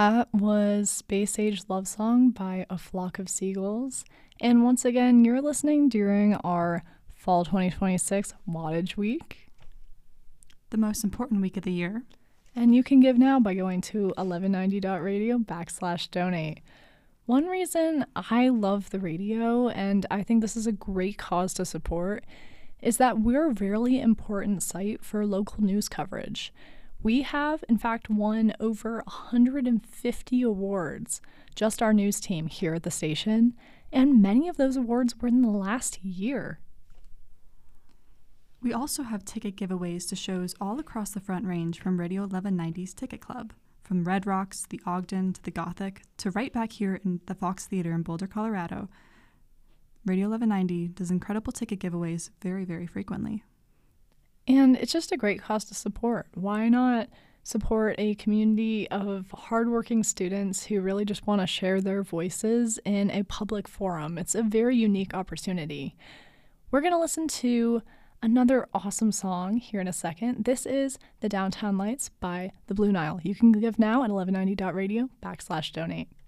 That was Space Age Love Song by A Flock of Seagulls. And once again, you're listening during our Fall 2026 Wattage Week. The most important week of the year. And you can give now by going to 1190.radio/donate. One reason I love the radio, and I think this is a great cause to support, is that we're a really important site for local news coverage. We have, in fact, won over 150 awards, just our news team here at the station, and many of those awards were in the last year. We also have ticket giveaways to shows all across the Front Range from Radio 1190's Ticket Club, from Red Rocks, the Ogden, to the Gothic, to right back here in the Fox Theater in Boulder, Colorado. Radio 1190 does incredible ticket giveaways very, very frequently. And it's just a great cause to support. Why not support a community of hardworking students who really just want to share their voices in a public forum? It's a very unique opportunity. We're going to listen to another awesome song here in a second. This is The Downtown Lights by the Blue Nile. You can give now at 1190.radio/donate.